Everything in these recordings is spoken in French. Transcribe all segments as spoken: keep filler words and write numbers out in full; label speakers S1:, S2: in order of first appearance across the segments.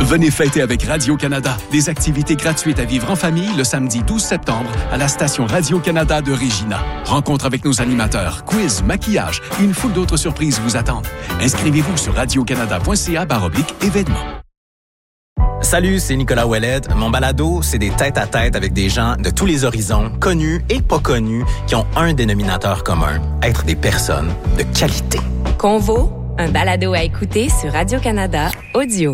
S1: Venez fêter avec Radio-Canada. Des activités gratuites à vivre en famille le samedi douze septembre à la station Radio-Canada de Regina. Rencontre avec nos animateurs, quiz, maquillage, une foule d'autres surprises vous attendent. Inscrivez-vous sur radiocanada.ca baroblique événements.
S2: Salut, c'est Nicolas Ouellette. Mon balado, c'est des tête-à-tête avec des gens de tous les horizons, connus et pas connus, qui ont un dénominateur commun, être des personnes de qualité.
S3: Convo, un balado à écouter sur Radio-Canada Audio.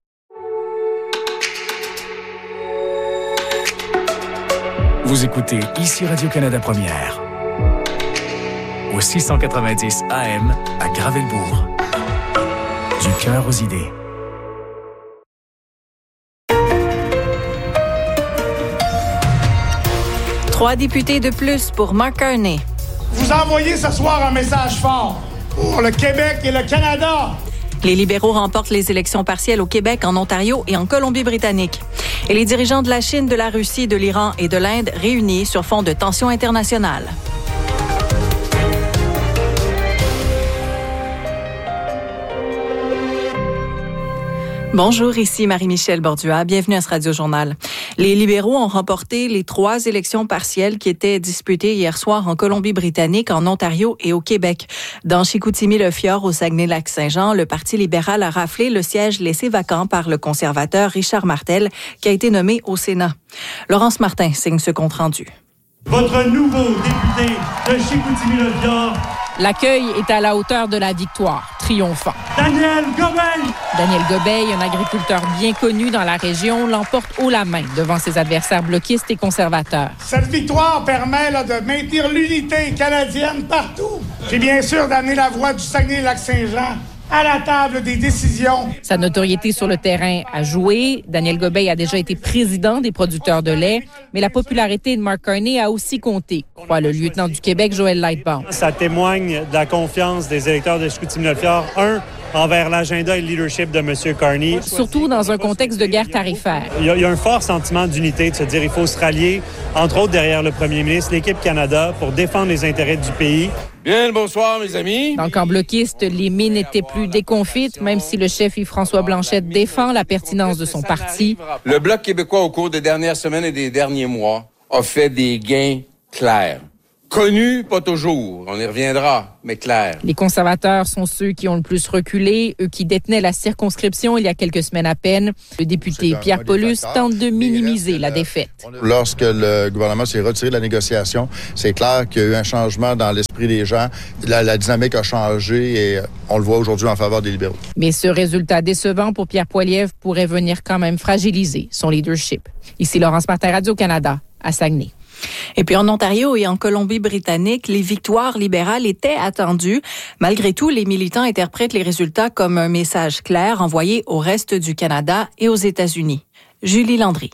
S4: Vous écoutez ici Radio-Canada Première, au six cent quatre-vingt-dix A M à Gravelbourg. Du cœur aux idées.
S5: Trois députés de plus pour Mark Carney.
S6: Vous envoyez ce soir un message fort pour le Québec et le Canada.
S5: Les libéraux remportent les élections partielles au Québec, en Ontario et en Colombie-Britannique. Et les dirigeants de la Chine, de la Russie, de l'Iran et de l'Inde réunis sur fond de tensions internationales. Bonjour, ici Marie-Michel Bordua. Bienvenue à ce Radio-Journal. Les libéraux ont remporté les trois élections partielles qui étaient disputées hier soir en Colombie-Britannique, en Ontario et au Québec. Dans Chicoutimi-le-Fjord, au Saguenay-Lac-Saint-Jean, le Parti libéral a raflé le siège laissé vacant par le conservateur Richard Martel, qui a été nommé au Sénat. Laurence Martin signe ce compte-rendu.
S7: Votre nouveau député de Chicoutimi-le-Fjord.
S8: L'accueil est à la hauteur de la victoire, triomphant.
S7: Daniel Gobeil!
S8: Daniel Gobeil, un agriculteur bien connu dans la région, l'emporte haut la main devant ses adversaires bloquistes et conservateurs.
S6: Cette victoire permet là, de maintenir l'unité canadienne partout. Puis bien sûr d'amener la voix du Saguenay-Lac-Saint-Jean à la table des décisions.
S8: Sa notoriété sur le terrain a joué. Daniel Gobeil a déjà été président des producteurs de lait, mais la popularité de Mark Carney a aussi compté, croit le lieutenant du Québec, Joël Lightbound.
S7: Ça témoigne de la confiance des électeurs de Chicoutimi-le-Fjord, un, envers l'agenda et le leadership de M. Carney.
S8: Surtout dans un contexte de guerre tarifaire.
S7: Il y a, il y a un fort sentiment d'unité, de se dire qu'il faut se rallier, entre autres derrière le premier ministre, l'équipe Canada, pour défendre les intérêts du pays.
S9: Bien le bonsoir, mes amis.
S8: Dans le camp bloquiste, les mines n'étaient plus déconfites, même si le chef Yves-François Blanchet défend la pertinence de son parti.
S9: Le Bloc québécois, au cours des dernières semaines et des derniers mois, a fait des gains clairs. Connus, pas toujours. On y reviendra, mais clair.
S8: Les conservateurs sont ceux qui ont le plus reculé, eux qui détenaient la circonscription il y a quelques semaines à peine. Le député Pierre Paulus tente de minimiser la défaite.
S10: Lorsque le gouvernement s'est retiré de la négociation, c'est clair qu'il y a eu un changement dans l'esprit des gens. La, la dynamique a changé et on le voit aujourd'hui en faveur des libéraux.
S8: Mais ce résultat décevant pour Pierre Poilievre pourrait venir quand même fragiliser son leadership. Ici Laurence Martin, Radio-Canada, à Saguenay.
S5: Et puis en Ontario et en Colombie-Britannique, les victoires libérales étaient attendues. Malgré tout, les militants interprètent les résultats comme un message clair envoyé au reste du Canada et aux États-Unis. Julie Landry.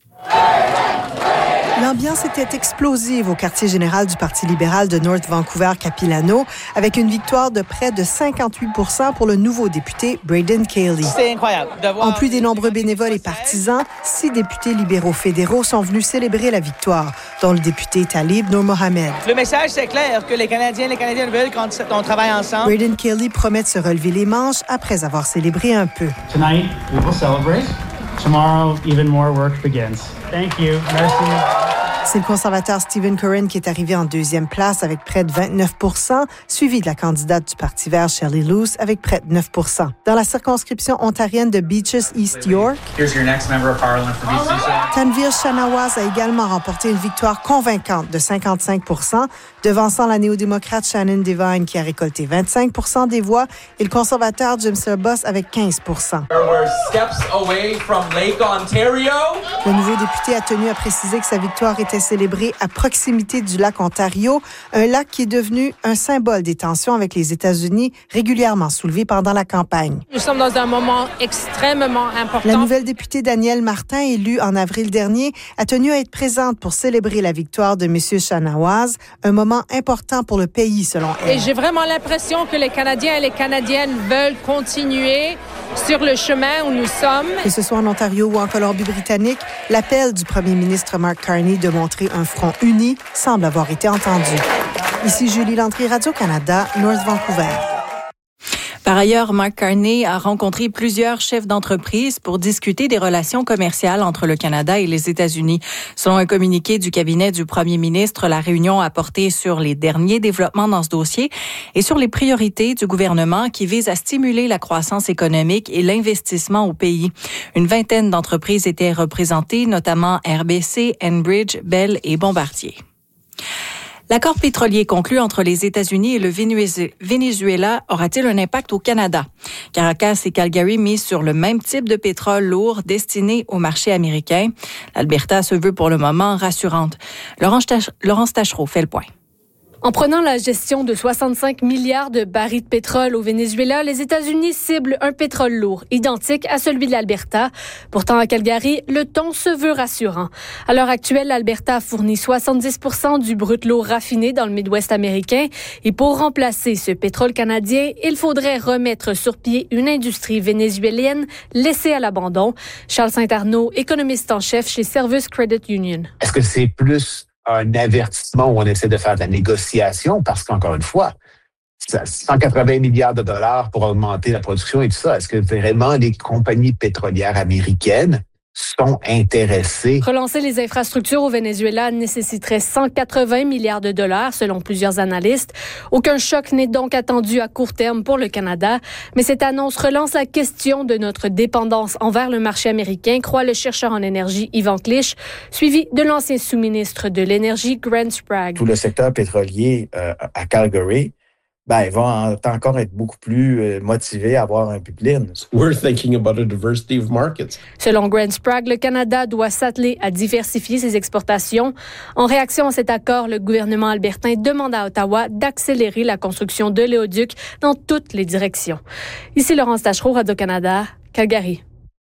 S11: L'ambiance était explosive au quartier général du Parti libéral de North Vancouver-Capilano, avec une victoire de près de cinquante-huit pour cent pour le nouveau député Braden Cayley.
S12: C'est incroyable.
S11: En plus des nombreux bénévoles et partisans, six députés libéraux fédéraux sont venus célébrer la victoire, dont le député Talib Noor Mohamed.
S12: Le message, c'est clair, que les Canadiens et les Canadiennes veulent qu'on travaille ensemble.
S11: Braden Cayley promet de se relever les manches après avoir célébré un peu.
S13: Tonight, we will celebrate. Tomorrow, even more work begins. Thank you. Merci.
S11: C'est le conservateur Stephen Curran qui est arrivé en deuxième place avec près de vingt-neuf pour cent, suivi de la candidate du Parti vert Shelley Luce avec près de neuf pour cent. Dans la circonscription ontarienne de Beaches East York, Tanvir Shanawaz a également remporté une victoire convaincante de cinquante-cinq pour cent, devançant la néo-démocrate Shannon Devine qui a récolté vingt-cinq pour cent des voix et le conservateur Jim Sirbuss avec quinze pour cent. Le nouveau député a tenu à préciser que sa victoire était célébrée à proximité du lac Ontario, un lac qui est devenu un symbole des tensions avec les États-Unis régulièrement soulevées pendant la campagne.
S8: Nous sommes dans un moment extrêmement important.
S11: La nouvelle députée Danielle Martin, élue en avril dernier, a tenu à être présente pour célébrer la victoire de M. Shanawaz, un moment important pour le pays, selon elle.
S8: Et j'ai vraiment l'impression que les Canadiens et les Canadiennes veulent continuer sur le chemin où nous sommes.
S11: Que ce soit en Ontario ou en Colombie-Britannique, l'appel du premier ministre Mark Carney de montrer un front uni semble avoir été entendu. Ici Julie Landry, Radio-Canada, North Vancouver.
S5: Par ailleurs, Mark Carney a rencontré plusieurs chefs d'entreprise pour discuter des relations commerciales entre le Canada et les États-Unis. Selon un communiqué du cabinet du premier ministre, la réunion a porté sur les derniers développements dans ce dossier et sur les priorités du gouvernement qui visent à stimuler la croissance économique et l'investissement au pays. Une vingtaine d'entreprises étaient représentées, notamment R B C, Enbridge, Bell et Bombardier. L'accord pétrolier conclu entre les États-Unis et le Venezuela aura-t-il un impact au Canada? Caracas et Calgary misent sur le même type de pétrole lourd destiné au marché américain. L'Alberta se veut pour le moment rassurante. Laurence Tachereau fait le point.
S14: En prenant la gestion de soixante-cinq milliards de barils de pétrole au Venezuela, les États-Unis ciblent un pétrole lourd, identique à celui de l'Alberta. Pourtant, à Calgary, le ton se veut rassurant. À l'heure actuelle, l'Alberta fournit soixante-dix pour cent du brut lourd raffiné dans le Midwest américain. Et pour remplacer ce pétrole canadien, il faudrait remettre sur pied une industrie vénézuélienne laissée à l'abandon. Charles Saint-Arnaud, économiste en chef chez Service Credit Union.
S15: Est-ce que c'est plus un avertissement où on essaie de faire de la négociation parce qu'encore une fois, cent quatre-vingts milliards de dollars pour augmenter la production et tout ça, est-ce que vraiment les compagnies pétrolières américaines sont intéressées?
S14: Relancer les infrastructures au Venezuela nécessiterait cent quatre-vingts milliards de dollars selon plusieurs analystes. Aucun choc n'est donc attendu à court terme pour le Canada, mais cette annonce relance la question de notre dépendance envers le marché américain, croit le chercheur en énergie Yvan Clich, suivi de l'ancien sous-ministre de l'Énergie Grant Sprague.
S16: Tout le secteur pétrolier euh, à Calgary, ben, ils vont encore être beaucoup plus euh, motivés à avoir un pipeline.
S17: We're thinking about a diversity of markets.
S14: Selon Grant Sprague, le Canada doit s'atteler à diversifier ses exportations. En réaction à cet accord, le gouvernement albertain demande à Ottawa d'accélérer la construction de l'éoduc dans toutes les directions. Ici Laurence Tachereau, Radio-Canada, Calgary.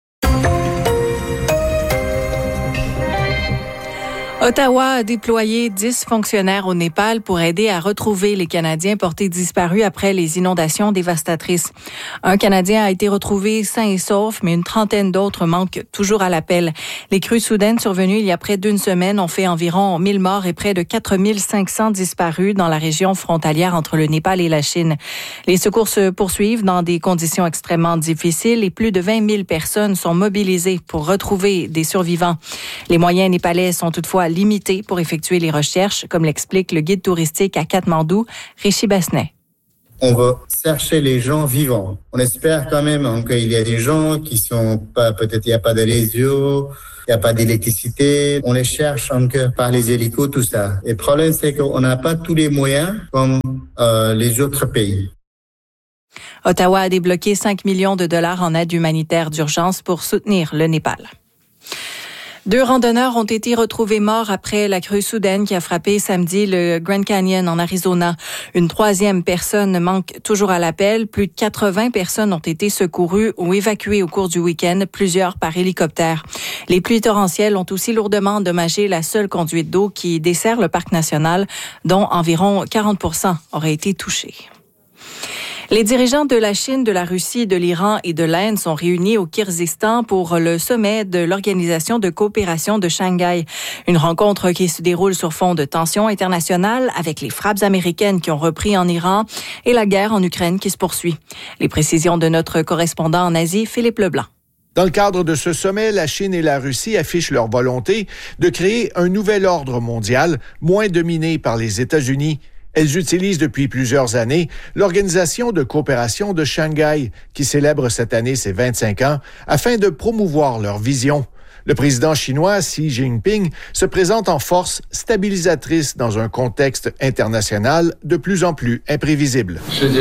S5: Ottawa a déployé dix fonctionnaires au Népal pour aider à retrouver les Canadiens portés disparus après les inondations dévastatrices. Un Canadien a été retrouvé sain et sauf, mais une trentaine d'autres manquent toujours à l'appel. Les crues soudaines survenues il y a près d'une semaine ont fait environ mille morts et près de quatre mille cinq cents disparus dans la région frontalière entre le Népal et la Chine. Les secours se poursuivent dans des conditions extrêmement difficiles et plus de vingt mille personnes sont mobilisées pour retrouver des survivants. Les moyens népalais sont toutefois limités pour effectuer les recherches, comme l'explique le guide touristique à Katmandou, Rishi Basnet.
S18: On va chercher les gens vivants. On espère quand même qu'il y a des gens qui sont pas, peut-être il n'y a pas de réseau, il n'y a pas d'électricité. On les cherche encore par les hélicos, tout ça. Et le problème, c'est qu'on n'a pas tous les moyens comme euh, les autres pays.
S5: Ottawa a débloqué cinq millions de dollars en aide humanitaire d'urgence pour soutenir le Népal. Deux randonneurs ont été retrouvés morts après la crue soudaine qui a frappé samedi le Grand Canyon en Arizona. Une troisième personne manque toujours à l'appel. Plus de quatre-vingts personnes ont été secourues ou évacuées au cours du week-end, plusieurs par hélicoptère. Les pluies torrentielles ont aussi lourdement endommagé la seule conduite d'eau qui dessert le parc national, dont environ quarante pour cent auraient été touchés. Les dirigeants de la Chine, de la Russie, de l'Iran et de l'Inde sont réunis au Kirghizistan pour le sommet de l'Organisation de coopération de Shanghai. Une rencontre qui se déroule sur fond de tensions internationales avec les frappes américaines qui ont repris en Iran et la guerre en Ukraine qui se poursuit. Les précisions de notre correspondant en Asie, Philippe Leblanc.
S19: Dans le cadre de ce sommet, la Chine et la Russie affichent leur volonté de créer un nouvel ordre mondial, moins dominé par les États-Unis. Elles utilisent depuis plusieurs années l'Organisation de coopération de Shanghai, qui célèbre cette année ses vingt-cinq ans, afin de promouvoir leur vision. Le président chinois Xi Jinping se présente en force stabilisatrice dans un contexte international de plus en plus imprévisible.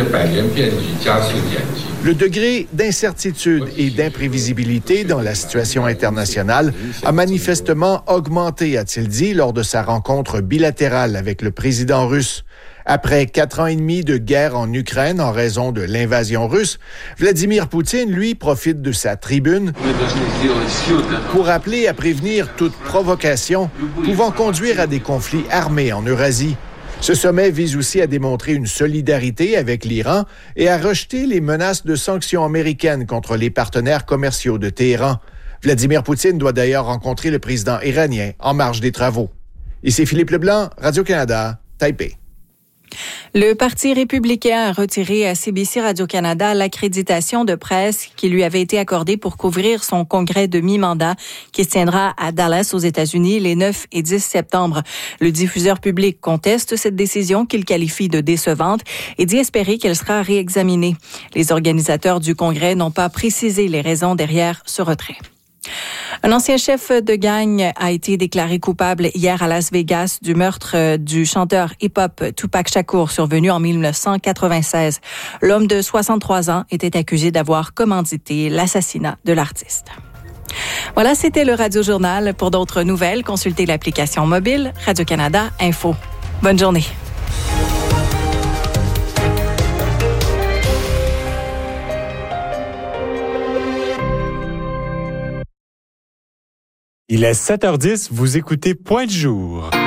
S19: Le degré d'incertitude et d'imprévisibilité dans la situation internationale a manifestement augmenté, a-t-il dit, lors de sa rencontre bilatérale avec le président russe. Après quatre ans et demi de guerre en Ukraine en raison de l'invasion russe, Vladimir Poutine, lui, profite de sa tribune pour appeler à prévenir toute provocation pouvant conduire à des conflits armés en Eurasie. Ce sommet vise aussi à démontrer une solidarité avec l'Iran et à rejeter les menaces de sanctions américaines contre les partenaires commerciaux de Téhéran. Vladimir Poutine doit d'ailleurs rencontrer le président iranien en marge des travaux. Ici Philippe Leblanc, Radio-Canada, Taipei.
S5: Le Parti républicain a retiré à C B C Radio-Canada l'accréditation de presse qui lui avait été accordée pour couvrir son congrès de mi-mandat qui se tiendra à Dallas, aux États-Unis, les neuf et dix septembre. Le diffuseur public conteste cette décision qu'il qualifie de décevante et dit espérer qu'elle sera réexaminée. Les organisateurs du congrès n'ont pas précisé les raisons derrière ce retrait. Un ancien chef de gang a été déclaré coupable hier à Las Vegas du meurtre du chanteur hip-hop Tupac Shakur survenu en dix-neuf cent quatre-vingt-seize. L'homme de soixante-trois ans était accusé d'avoir commandité l'assassinat de l'artiste. Voilà, c'était le Radio-Journal. Pour d'autres nouvelles, consultez l'application mobile Radio-Canada Info. Bonne journée.
S20: Il est sept heures dix, vous écoutez Point de jour.